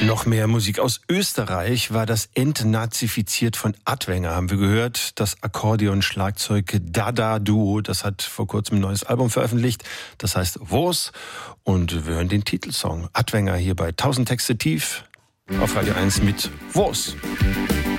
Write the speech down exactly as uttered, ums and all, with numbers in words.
Noch mehr Musik aus Österreich war das Entnazifiziert von Adwenger, haben wir gehört. Das Akkordeon-Schlagzeug-Dada-Duo, das hat vor kurzem ein neues Album veröffentlicht. Das heißt Wos. Und wir hören den Titelsong Adwenger hier bei tausend Texte tief auf Radio eins mit Wos.